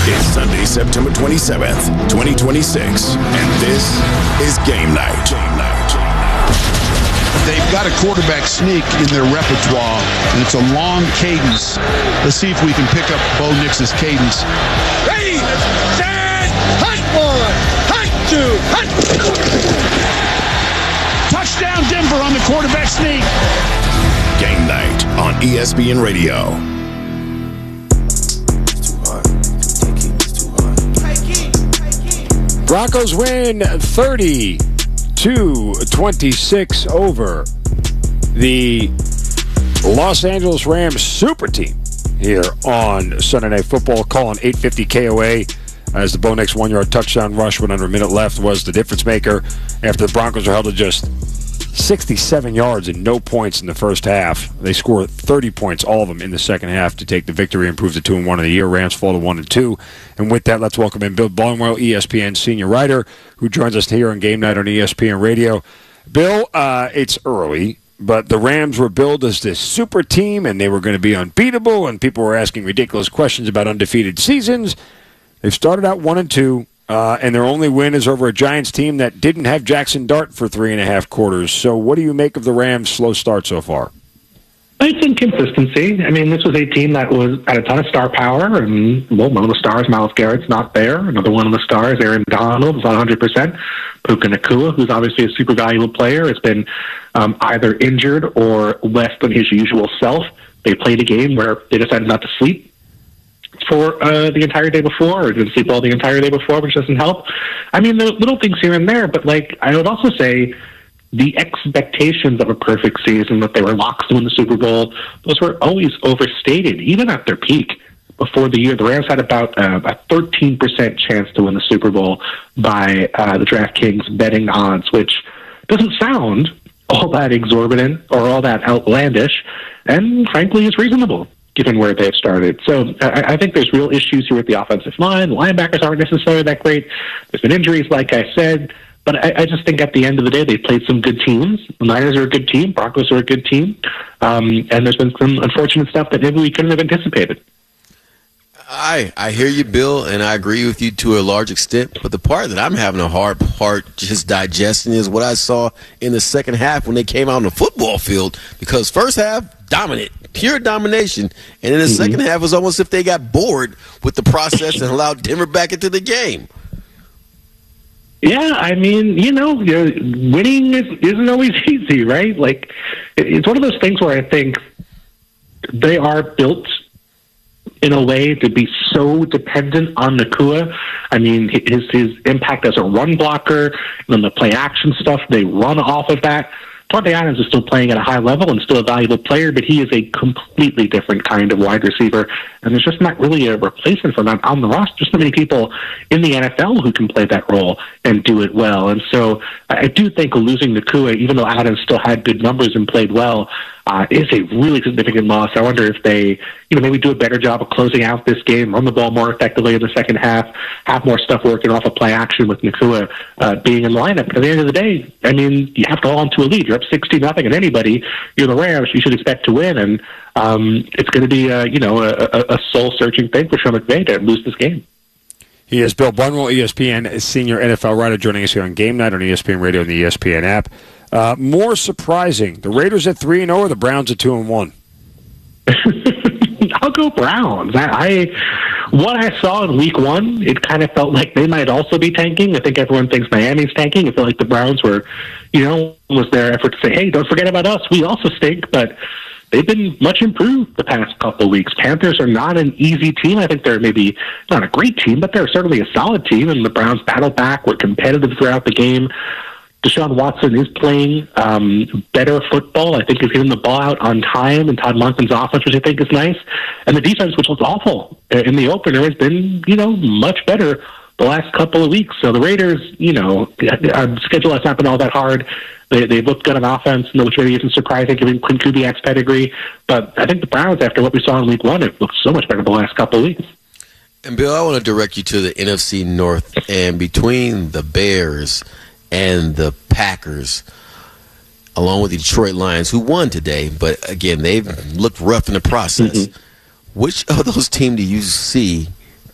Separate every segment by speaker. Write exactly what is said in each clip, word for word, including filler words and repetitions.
Speaker 1: It's Sunday, September twenty-seventh, twenty twenty-six, and this is Game Night. Game Night.
Speaker 2: They've got a quarterback sneak in their repertoire, and it's a long cadence. Let's see if we can pick up Bo Nix's cadence.
Speaker 3: Ready, set, hunt one, hunt two, hunt.
Speaker 2: Touchdown Denver on the quarterback sneak.
Speaker 1: Game Night on E S P N Radio.
Speaker 4: Broncos win thirty to twenty-six over the Los Angeles Rams super team here on Sunday Night Football. Calling eight fifty K O A as the Bo Nix one-yard touchdown rush when under a minute left was the difference maker after the Broncos were held to just sixty-seven yards and no points in the first half. They scored thirty points, all of them in the second half, to take the victory and improve to two and one in the year. Rams fall to one and two. And with that, let's welcome in Bill Barnwell, E S P N senior writer, who joins us here on Game Night on E S P N Radio. Bill, uh, it's early, but the Rams were billed as this super team, and they were going to be unbeatable, and people were asking ridiculous questions about undefeated seasons. They've started out one and two. Uh, and their only win is over a Giants team that didn't have Jackson Dart for three and a half quarters. So what do you make of the Rams' slow start so far?
Speaker 5: It's inconsistency. I mean, this was a team that was had a ton of star power, and, well, one of the stars, Myles Garrett's not there. Another one of the stars, Aaron Donald, is not one hundred percent. Puka Nacua, who's obviously a super valuable player, has been um, either injured or less than his usual self. They played a game where they decided not to sleep for uh, the entire day before, or didn't sleep all the entire day before, which doesn't help. I mean, there are little things here and there, but, like, I would also say the expectations of a perfect season, that they were locks to win the Super Bowl, those were always overstated, even at their peak. Before the year, the Rams had about uh, a thirteen percent chance to win the Super Bowl by uh, the DraftKings betting odds, which doesn't sound all that exorbitant or all that outlandish, and frankly is reasonable given where they've started. So I, I think there's real issues here with the offensive line. The linebackers aren't necessarily that great. There's been injuries, like I said. But I, I just think at the end of the day, they played some good teams. The Niners are a good team. Broncos are a good team. Um, and there's been some unfortunate stuff that maybe we couldn't have anticipated.
Speaker 6: I I hear you, Bill, and I agree with you to a large extent. But the part that I'm having a hard part just digesting is what I saw in the second half when they came out on the football field. Because first half, dominant, pure domination. And in the mm-hmm. second half, it was almost as if they got bored with the process and allowed Denver back into the game.
Speaker 5: Yeah, I mean, you know, winning is, isn't always easy, right? Like, it's one of those things where I think they are built in a way to be so dependent on Nacua. I mean, his his impact as a run blocker, and then the play action stuff, they run off of that. Devontae Adams is still playing at a high level and still a valuable player, but he is a completely different kind of wide receiver, and there's just not really a replacement for that on the roster. There's so many people in the N F L who can play that role and do it well, and so I do think losing Nacua, even though Adams still had good numbers and played well, uh, is a really significant loss. I wonder if they, you know, maybe do a better job of closing out this game, run the ball more effectively in the second half, have more stuff working off of play action with Nacua uh, being in the lineup. But at the end of the day, I mean, you have to hold on to a lead. You're up sixteen nothing, and anybody, you're the Rams, you should expect to win. And um, it's going to be, a, you know, a, a soul-searching thing for Sean McVay to lose this game.
Speaker 4: He is Bill Barnwell, E S P N senior N F L writer, joining us here on Game Night on E S P N Radio and the E S P N app. Uh, more surprising, the Raiders at three and zero, or the Browns at two and one?
Speaker 5: I'll go Browns. I, I what I saw in Week One, it kind of felt like they might also be tanking. I think everyone thinks Miami's tanking. It felt like the Browns were, you know, was their effort to say, "Hey, don't forget about us. We also stink." But they've been much improved the past couple of weeks. Panthers are not an easy team. I think they're maybe not a great team, but they're certainly a solid team. And the Browns battled back, were competitive throughout the game. Deshaun Watson is playing um, better football. I think he's getting the ball out on time, and Todd Monken's offense, which I think is nice. And the defense, which was awful in the opener, has been, you know, much better the last couple of weeks. So the Raiders, you know, our schedule has not been all that hard. They, they've looked good on offense, which maybe isn't surprising given Quinn Kubiak's pedigree. But I think the Browns, after what we saw in Week One, have looked so much better the last couple of weeks.
Speaker 6: And, Bill, I want to direct you to the N F C North. And between the Bears and the Packers, along with the Detroit Lions, who won today, but again, they've looked rough in the process. Mm-hmm. Which of those teams do you see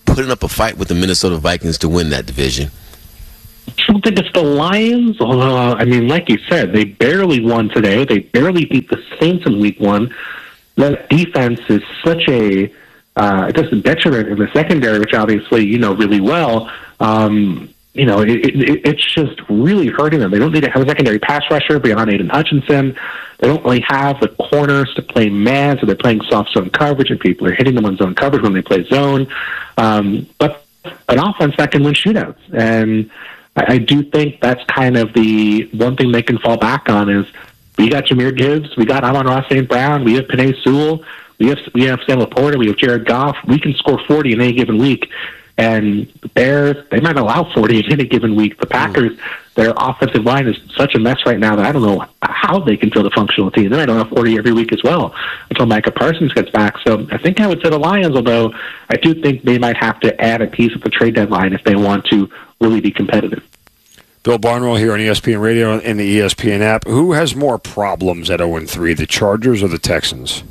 Speaker 6: putting up a fight with the Minnesota Vikings to win that division?
Speaker 5: I don't think it's the Lions. Although, I mean, like you said, they barely won today. They barely beat the Saints in week one. That defense is such a uh, just a detriment in the secondary, which obviously you know really well. Um, you know, it, it, it's just really hurting them. They don't need to have a secondary pass rusher beyond Aiden Hutchinson. They don't really have the corners to play man, so they're playing soft zone coverage, and people are hitting them on zone coverage when they play zone. Um, but an offense that can win shootouts. And I, I do think that's kind of the one thing they can fall back on is we got Jahmyr Gibbs, we got Amon-Ra Saint Brown, we have Penei Sewell, we have we have Sam Laporta, we have Jared Goff. We can score forty in any given week. And the Bears, they might allow forty in any given week. The Packers, their offensive line is such a mess right now that I don't know how they can field a functional team. They might allow forty every week as well until Micah Parsons gets back. So I think I would say the Lions, although I do think they might have to add a piece at the trade deadline if they want to really be competitive.
Speaker 4: Bill Barnwell here on E S P N Radio and the E S P N app. Who has more problems at oh and three, the Chargers or the Texans?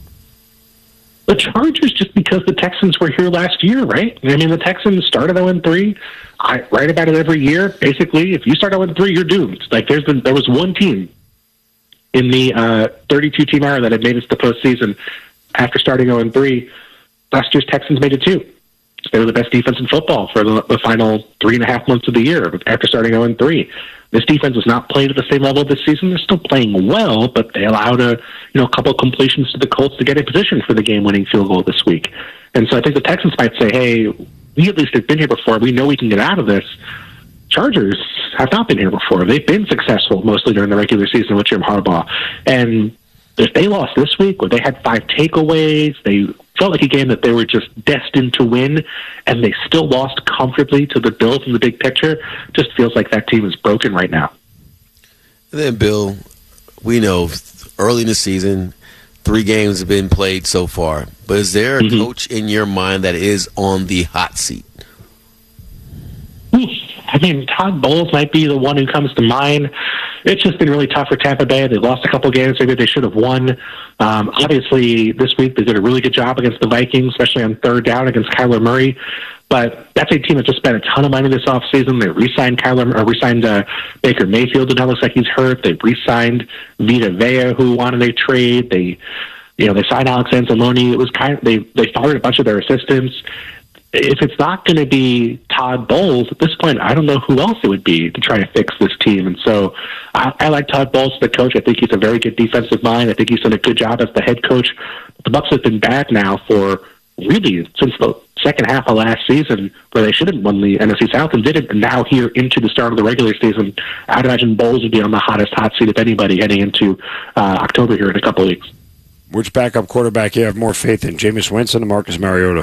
Speaker 5: The Chargers, just because the Texans were here last year, right? I mean, the Texans started oh and three. I write about it every year. Basically, if you start oh and three, you're doomed. Like, there's been, there was one team in the uh, thirty-two team era that had made it to the postseason after starting oh and three. Last year's Texans made it too. They were the best defense in football for the, the final three and a half months of the year after starting oh and three. This defense was not played at the same level this season. They're still playing well, but they allowed a you know a couple of completions to the Colts to get in position for the game-winning field goal this week. And so I think the Texans might say, hey, we at least have been here before. We know we can get out of this. Chargers have not been here before. They've been successful mostly during the regular season with Jim Harbaugh. And if they lost this week, where they had five takeaways, they felt like a game that they were just destined to win, and they still lost comfortably to the Bills in the big picture, just feels like that team is broken right now.
Speaker 6: And then, Bill, we know early in the season, three games have been played so far, but is there a mm-hmm. coach in your mind that is on the hot seat?
Speaker 5: I mean, Todd Bowles might be the one who comes to mind. It's just been really tough for Tampa Bay. They lost a couple games maybe they should have won. Um, obviously, this week they did a really good job against the Vikings, especially on third down against Kyler Murray. But that's a team that just spent a ton of money this offseason. They re-signed Kyler, or re-signed uh, Baker Mayfield, who now looks like he's hurt. They re-signed Vita Vea, who wanted a trade. They, you know, they signed Alex Anzalone. It was kind of, they they fired a bunch of their assistants. If it's not going to be Todd Bowles, at this point, I don't know who else it would be to try to fix this team. And so I, I like Todd Bowles, the coach. I think he's a very good defensive mind. I think he's done a good job as the head coach. The Bucs have been bad now for really since the second half of last season, where they should have won the N F C South and didn't. And now here into the start of the regular season, I'd imagine Bowles would be on the hottest hot seat of anybody heading into uh, October here in a couple of weeks.
Speaker 4: Which backup quarterback you have more faith in, Jameis Winston or Marcus Mariota?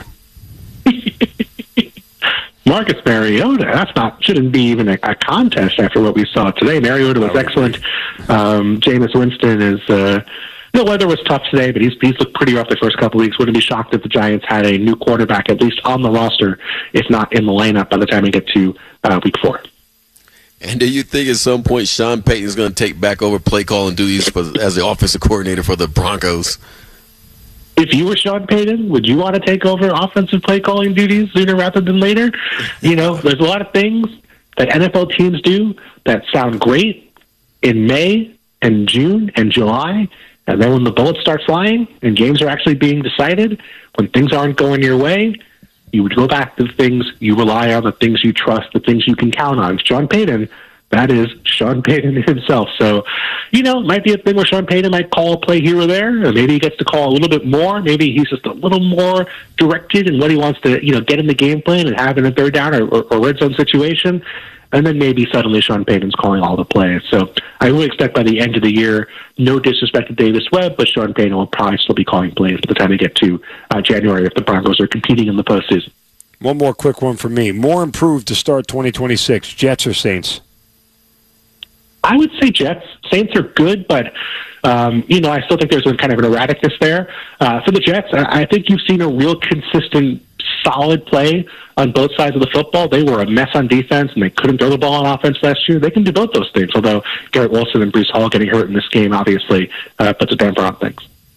Speaker 5: Marcus Mariota, that's not shouldn't be even a, a contest after what we saw today. Mariota was excellent. Um, Jameis Winston is. Uh, the weather was tough today, but he's he's looked pretty rough the first couple of weeks. Wouldn't be shocked if the Giants had a new quarterback at least on the roster, if not in the lineup, by the time we get to uh, week four.
Speaker 6: And do you think at some point Sean Payton is going to take back over play calling duties for, as the offensive coordinator for the Broncos?
Speaker 5: If you were Sean Payton, would you want to take over offensive play calling duties sooner rather than later? You know, there's a lot of things that N F L teams do that sound great in May and June and July, and then when the bullets start flying and games are actually being decided, when things aren't going your way, you would go back to the things you rely on, the things you trust, the things you can count on. Sean Payton, that is Sean Payton himself. So, you know, it might be a thing where Sean Payton might call a play here or there, or maybe he gets to call a little bit more. Maybe he's just a little more directed in what he wants to, you know, get in the game plan and have in a third down or, or, or red zone situation. And then maybe suddenly Sean Payton's calling all the plays. So I would expect by the end of the year, no disrespect to Davis Webb, but Sean Payton will probably still be calling plays by the time we get to uh, January if the Broncos are competing in the postseason.
Speaker 4: One more quick one for me. More improved to start twenty twenty-six, Jets or Saints?
Speaker 5: I would say Jets. Saints are good, but, um, you know, I still think there's a kind of an erraticness there. Uh, for the Jets, I think you've seen a real consistent, solid play on both sides of the football. They were a mess on defense, and they couldn't throw the ball on offense last year. They can do both those things, although Garrett Wilson and Breece Hall getting hurt in this game obviously uh, puts a damper on things.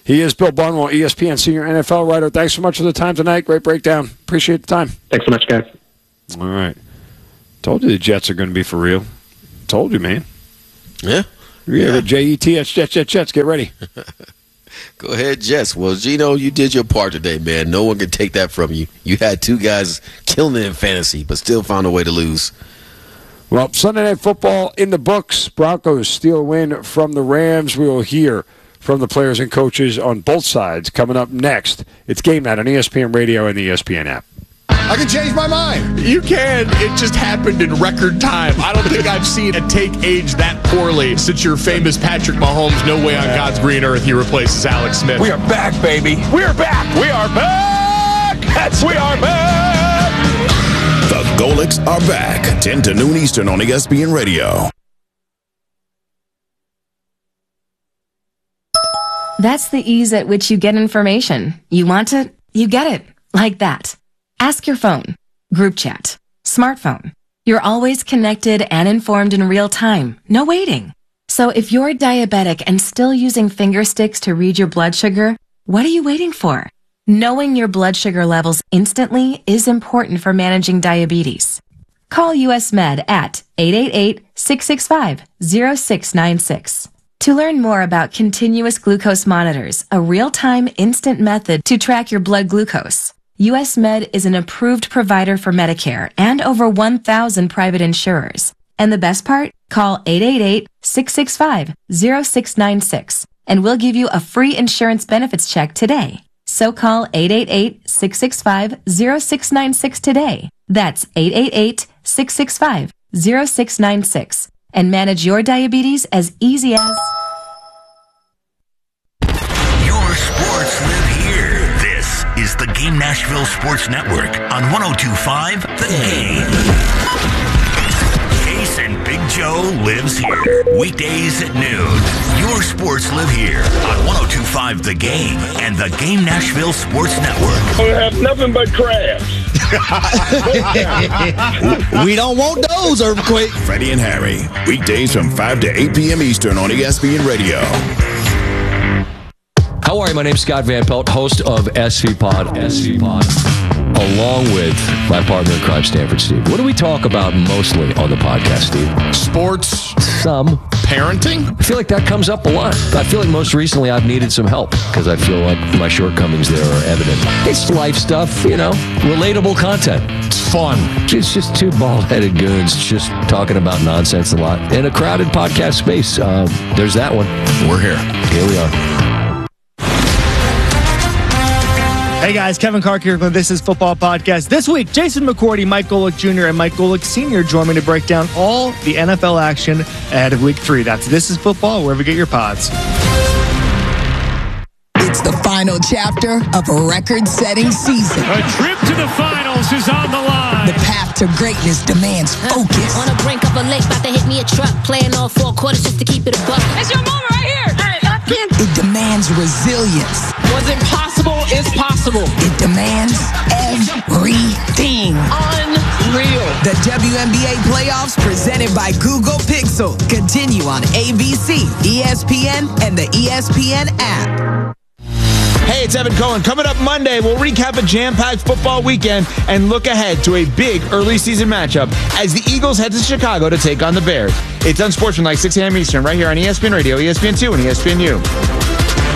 Speaker 4: He is Bill Barnwell, E S P N senior N F L writer. Thanks so much for the time tonight. Great breakdown. Appreciate the time.
Speaker 5: Thanks so much, guys.
Speaker 4: All right. Told you the Jets are going to be for real. Told you, man.
Speaker 6: Yeah.
Speaker 4: Yeah. J E T S, Jets, Jets, Jets. Get ready.
Speaker 6: Go ahead, Jets. Well, Gino, you did your part today, man. No one can take that from you. You had two guys killing it in fantasy, but still found a way to lose.
Speaker 4: Well, Sunday Night Football in the books. Broncos steal a win from the Rams. We will hear from the players and coaches on both sides coming up next. It's Game Night on E S P N Radio and the E S P N app.
Speaker 7: I can change my mind.
Speaker 8: You can. It just happened in record time. I don't think I've seen a take age that poorly since your famous Patrick Mahomes, no way on God's green earth he replaces Alex Smith.
Speaker 7: We are back, baby.
Speaker 8: We are back. We are back. That's we are back.
Speaker 1: The Golics are back. ten to noon Eastern on E S P N Radio.
Speaker 9: That's the ease at which you get information. You want it, you get it. Like that. Ask your phone, group chat, smartphone. You're always connected and informed in real time. No waiting. So if you're diabetic and still using finger sticks to read your blood sugar, what are you waiting for? Knowing your blood sugar levels instantly is important for managing diabetes. Call U S Med at eight eight eight, six six five, zero six nine six. To learn more about continuous glucose monitors, a real-time instant method to track your blood glucose, U S Med is an approved provider for Medicare and over one thousand private insurers. And the best part? Call eight eight eight, six six five, zero six nine six and we'll give you a free insurance benefits check today. So call eight eight eight, six six five, zero six nine six today. That's eight eight eight, six six five, zero six nine six and manage your diabetes as easy as...
Speaker 10: Your sports live here. This is the Game Nashville Sports Network on one oh two point five The Game. Case and Big Joe lives here. Weekdays at noon. Your sports live here on one oh two point five The Game and the Game Nashville Sports Network.
Speaker 3: We have nothing but crabs.
Speaker 7: We don't want those, Earthquake.
Speaker 1: Freddie and Harry, weekdays from five to eight p.m. Eastern on E S P N Radio.
Speaker 11: How are you? My name's Scott Van Pelt, host of S V Pod, S V Pod, along with my partner in crime, Stanford Steve. What do we talk about mostly on the podcast, Steve?
Speaker 8: Sports.
Speaker 11: Some.
Speaker 8: Parenting?
Speaker 11: I feel like that comes up a lot. I feel like most recently I've needed some help because I feel like my shortcomings there are evident. It's life stuff, you know, relatable content.
Speaker 8: It's fun.
Speaker 11: It's just two bald-headed goons just talking about nonsense a lot in a crowded podcast space. Uh, there's that one.
Speaker 8: We're here.
Speaker 11: Here we are.
Speaker 12: Hey guys, Kevin Clark here from This Is Football Podcast. This week, Jason McCourty, Mike Golick Junior, and Mike Golick Senior join me to break down all the N F L action ahead of Week three. That's This Is Football, wherever you get your pods.
Speaker 13: It's the final chapter of a record-setting season.
Speaker 3: A trip to the finals is on the line.
Speaker 13: The path to greatness demands focus.
Speaker 14: On the brink of a lake, about to hit me a truck. Playing all four quarters just to keep it a buck.
Speaker 15: It's your moment right here.
Speaker 13: It demands resilience.
Speaker 15: What's impossible is possible.
Speaker 13: It demands everything.
Speaker 15: Unreal.
Speaker 13: The W N B A playoffs presented by Google Pixel continue on A B C, E S P N, and the E S P N app.
Speaker 16: Hey, it's Evan Cohen. Coming up Monday, we'll recap a jam-packed football weekend and look ahead to a big early season matchup as the Eagles head to Chicago to take on the Bears. It's Unsportsmanlike, six a.m. Eastern, right here on E S P N Radio, E S P N two, and E S P N U.